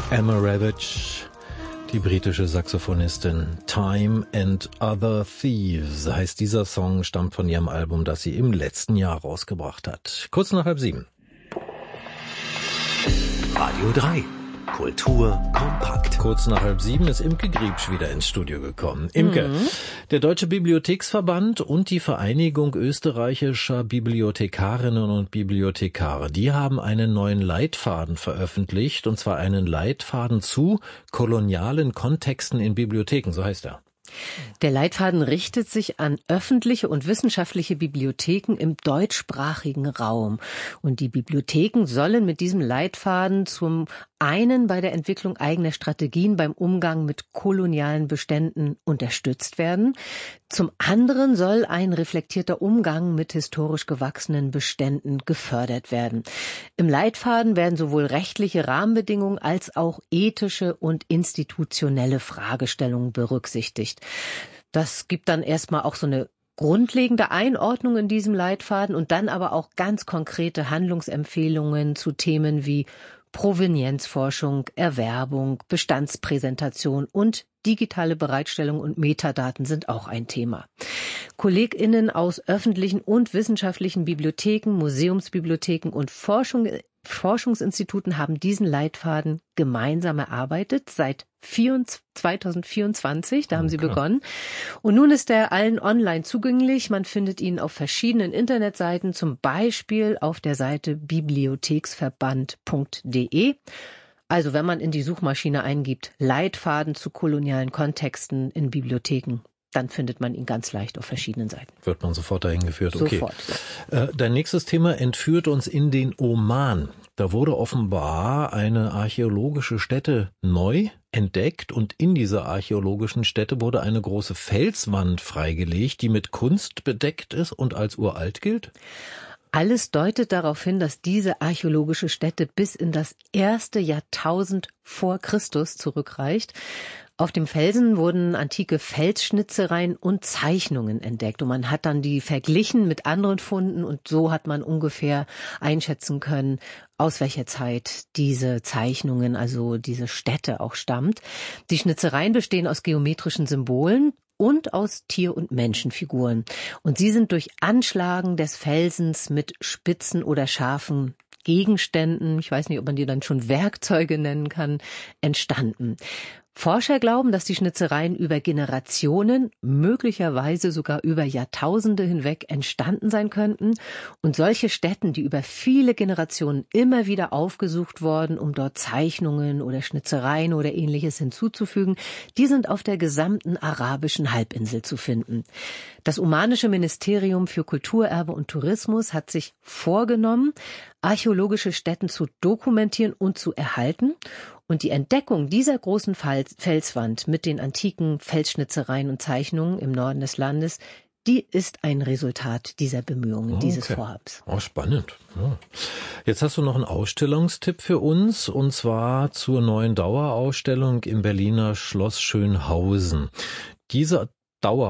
Emma Ravitch, die britische Saxophonistin. Time and Other Thieves heißt dieser Song, stammt von ihrem Album, das sie im letzten Jahr rausgebracht hat. Kurz nach 6:30. Radio 3. Kultur kompakt. Kurz nach 6:30 ist Imke Griebsch wieder ins Studio gekommen. Imke, der Deutsche Bibliotheksverband und die Vereinigung österreichischer Bibliothekarinnen und Bibliothekare, die haben einen neuen Leitfaden veröffentlicht, und zwar einen Leitfaden zu kolonialen Kontexten in Bibliotheken, so heißt er. Der Leitfaden richtet sich an öffentliche und wissenschaftliche Bibliotheken im deutschsprachigen Raum. Und die Bibliotheken sollen mit diesem Leitfaden zum einen bei der Entwicklung eigener Strategien beim Umgang mit kolonialen Beständen unterstützt werden. Zum anderen soll ein reflektierter Umgang mit historisch gewachsenen Beständen gefördert werden. Im Leitfaden werden sowohl rechtliche Rahmenbedingungen als auch ethische und institutionelle Fragestellungen berücksichtigt. Das gibt dann erstmal auch so eine grundlegende Einordnung in diesem Leitfaden und dann aber auch ganz konkrete Handlungsempfehlungen zu Themen wie Provenienzforschung, Erwerbung, Bestandspräsentation und digitale Bereitstellung und Metadaten sind auch ein Thema. KollegInnen aus öffentlichen und wissenschaftlichen Bibliotheken, Museumsbibliotheken und Forschungsinstituten haben diesen Leitfaden gemeinsam erarbeitet seit 2024, da haben sie begonnen. Und nun ist er allen online zugänglich. Man findet ihn auf verschiedenen Internetseiten, zum Beispiel auf der Seite bibliotheksverband.de. Also wenn man in die Suchmaschine eingibt, Leitfaden zu kolonialen Kontexten in Bibliotheken, dann findet man ihn ganz leicht auf verschiedenen Seiten. Wird man sofort dahin geführt? Okay. Sofort. Dein nächstes Thema entführt uns in den Oman. Da wurde offenbar eine archäologische Stätte neu entdeckt und in dieser archäologischen Stätte wurde eine große Felswand freigelegt, die mit Kunst bedeckt ist und als uralt gilt? Alles deutet darauf hin, dass diese archäologische Stätte bis in das 1. Jahrtausend vor Christus zurückreicht. Auf dem Felsen wurden antike Felsschnitzereien und Zeichnungen entdeckt und man hat dann die verglichen mit anderen Funden und so hat man ungefähr einschätzen können, aus welcher Zeit diese Zeichnungen, also diese Stätte auch stammt. Die Schnitzereien bestehen aus geometrischen Symbolen und aus Tier- und Menschenfiguren. Und sie sind durch Anschlagen des Felsens mit spitzen oder scharfen Gegenständen, ich weiß nicht, ob man die dann schon Werkzeuge nennen kann, entstanden. Forscher glauben, dass die Schnitzereien über Generationen, möglicherweise sogar über Jahrtausende hinweg entstanden sein könnten. Und solche Stätten, die über viele Generationen immer wieder aufgesucht wurden, um dort Zeichnungen oder Schnitzereien oder Ähnliches hinzuzufügen, die sind auf der gesamten arabischen Halbinsel zu finden. Das omanische Ministerium für Kulturerbe und Tourismus hat sich vorgenommen, archäologische Stätten zu dokumentieren und zu erhalten. Und die Entdeckung dieser großen Felswand mit den antiken Felsschnitzereien und Zeichnungen im Norden des Landes, die ist ein Resultat dieser Bemühungen, dieses Vorhabens. Oh, spannend. Ja. Jetzt hast du noch einen Ausstellungstipp für uns, und zwar zur neuen Dauerausstellung im Berliner Schloss Schönhausen. Diese